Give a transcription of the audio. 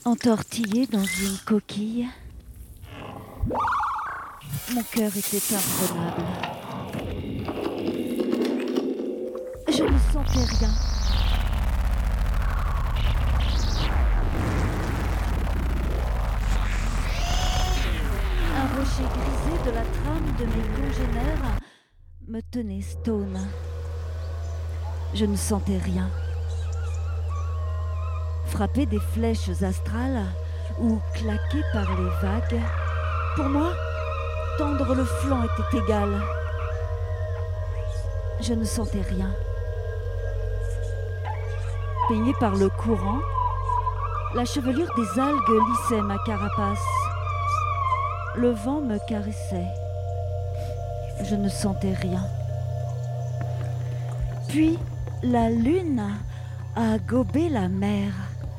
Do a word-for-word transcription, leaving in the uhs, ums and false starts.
Entortillé dans une coquille, mon cœur était imprenable. Je ne sentais rien. Un rocher grisé de la trame de mes congénères me tenait stone. Je ne sentais rien. Frappé des flèches astrales ou claqué par les vagues, pour moi, tendre le flanc était égal. Je ne sentais rien. Peignée par le courant, la chevelure des algues lissait ma carapace. Le vent me caressait. Je ne sentais rien. Puis la lune a gobé la mer.